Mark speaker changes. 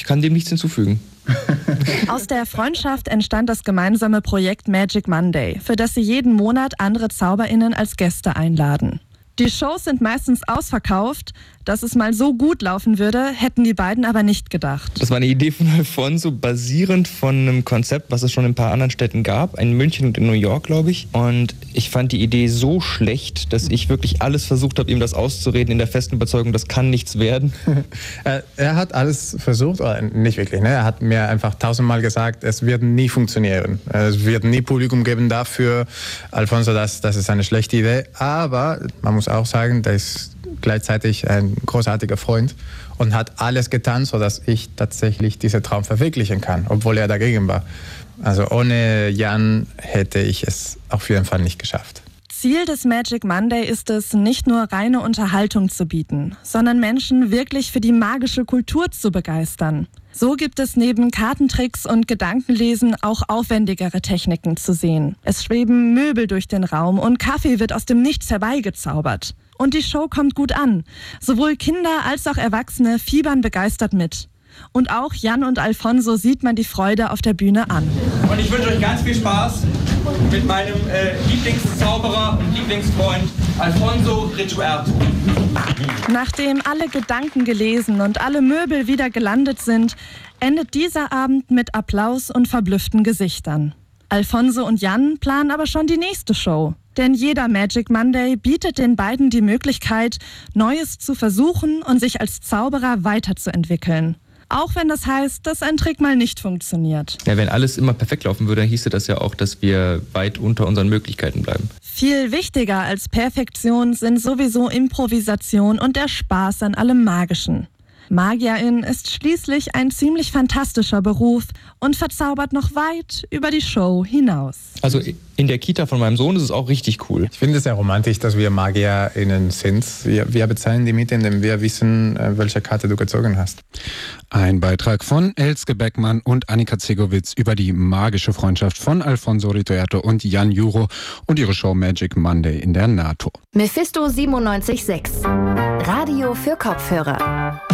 Speaker 1: Ich kann dem nichts hinzufügen.
Speaker 2: Aus der Freundschaft entstand das gemeinsame Projekt Magic Monday, für das sie jeden Monat andere ZauberInnen als Gäste einladen. Die Shows sind meistens ausverkauft. Dass es mal so gut laufen würde, hätten die beiden aber nicht gedacht.
Speaker 1: Das war eine Idee von Alfonso, basierend von einem Konzept, was es schon in ein paar anderen Städten gab. In München und in New York, glaube ich. Und ich fand die Idee so schlecht, dass ich wirklich alles versucht habe, ihm das auszureden, in der festen Überzeugung, das kann nichts werden.
Speaker 3: Er hat alles versucht, oder nicht wirklich. Ne? Er hat mir einfach 1000-mal gesagt, es wird nie funktionieren. Es wird nie Publikum geben dafür. Alfonso, das ist eine schlechte Idee. Aber man muss auch sagen, der ist gleichzeitig ein großartiger Freund und hat alles getan, sodass ich tatsächlich diesen Traum verwirklichen kann, obwohl er dagegen war. Also ohne Jan hätte ich es auf jeden Fall nicht geschafft.
Speaker 2: Ziel des Magic Monday ist es, nicht nur reine Unterhaltung zu bieten, sondern Menschen wirklich für die magische Kultur zu begeistern. So gibt es neben Kartentricks und Gedankenlesen auch aufwendigere Techniken zu sehen. Es schweben Möbel durch den Raum und Kaffee wird aus dem Nichts herbeigezaubert. Und die Show kommt gut an. Sowohl Kinder als auch Erwachsene fiebern begeistert mit. Und auch Jan und Alfonso sieht man die Freude auf der Bühne an.
Speaker 4: Und ich wünsche euch ganz viel Spaß mit meinem Lieblingszauberer und Lieblingsfreund Alfonso Ricciuerto.
Speaker 2: Nachdem alle Gedanken gelesen und alle Möbel wieder gelandet sind, endet dieser Abend mit Applaus und verblüfften Gesichtern. Alfonso und Jan planen aber schon die nächste Show. Denn jeder Magic Monday bietet den beiden die Möglichkeit, Neues zu versuchen und sich als Zauberer weiterzuentwickeln. Auch wenn das heißt, dass ein Trick mal nicht funktioniert.
Speaker 1: Ja, wenn alles immer perfekt laufen würde, dann hieße das ja auch, dass wir weit unter unseren Möglichkeiten bleiben.
Speaker 2: Viel wichtiger als Perfektion sind sowieso Improvisation und der Spaß an allem Magischen. Magierin ist schließlich ein ziemlich fantastischer Beruf und verzaubert noch weit über die Show hinaus.
Speaker 1: Also in der Kita von meinem Sohn ist es auch richtig cool.
Speaker 3: Ich finde es sehr romantisch, dass wir MagierInnen sind. Wir bezahlen die Miete, indem wir wissen, welche Karte du gezogen hast.
Speaker 5: Ein Beitrag von Elske Beckmann und Annika Zegowitz über die magische Freundschaft von Alfonso Ricciuerto und Jan Juro und ihre Show Magic Monday in der NATO.
Speaker 6: Mephisto 97.6 Radio für Kopfhörer.